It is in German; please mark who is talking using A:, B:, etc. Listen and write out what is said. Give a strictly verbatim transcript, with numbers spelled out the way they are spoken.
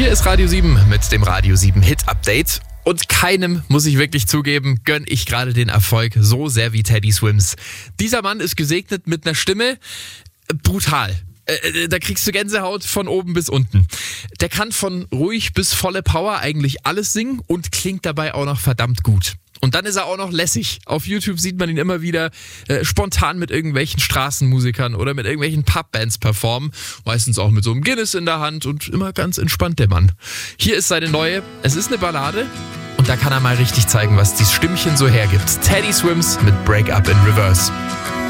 A: Hier ist Radio sieben mit dem Radio sieben Hit Update. Und keinem, muss ich wirklich zugeben, gönn ich gerade den Erfolg so sehr wie Teddy Swims. Dieser Mann ist gesegnet mit einer Stimme, brutal. Äh, da kriegst du Gänsehaut von oben bis unten. Der kann von ruhig bis volle Power eigentlich alles singen und klingt dabei auch noch verdammt gut. Und dann ist er auch noch lässig. Auf YouTube sieht man ihn immer wieder äh, spontan mit irgendwelchen Straßenmusikern oder mit irgendwelchen Pubbands performen. Meistens auch mit so einem Guinness in der Hand und immer ganz entspannt der Mann. Hier ist seine neue, es ist eine Ballade und da kann er mal richtig zeigen, was dieses Stimmchen so hergibt. Teddy Swims mit Break Up in Reverse.